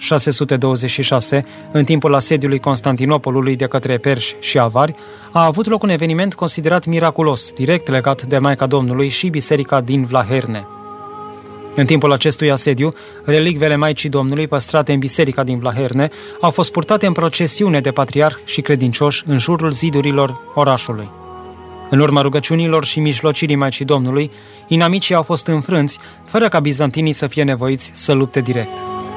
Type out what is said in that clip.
626, în timpul asediului Constantinopolului de către perși și avari, a avut loc un eveniment considerat miraculos, direct legat de Maica Domnului și biserica din Vlaherne. În timpul acestui asediu, relicvele Maicii Domnului păstrate în biserica din Vlaherne au fost purtate în procesiune de patriarh și credincioși în jurul zidurilor orașului. În urma rugăciunilor și mijlocirii Maicii Domnului, inamicii au fost înfrânți, fără ca bizantinii să fie nevoiți să lupte direct.